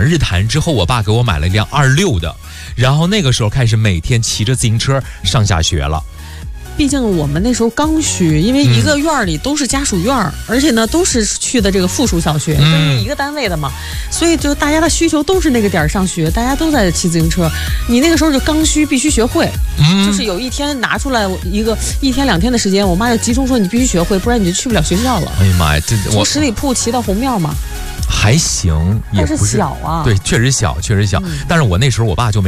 日谈之后，我爸给我买了一辆26的，然后那个时候开始每天骑着自行车上下学了。 毕竟我们那时候刚需，因为一个院里都是家属院，而且呢都是去的这个附属小学，都是一个单位的嘛，所以就大家的需求都是那个点上学，大家都在骑自行车。你那个时候就刚需，必须学会，就是有一天拿出来一天2天的时间，我妈就集中说你必须学会，不然你就去不了学校了。 哎呀妈呀， 从十里铺骑到红庙嘛， 还行，也不是小啊， 对，确实小，但是我那时候我爸就没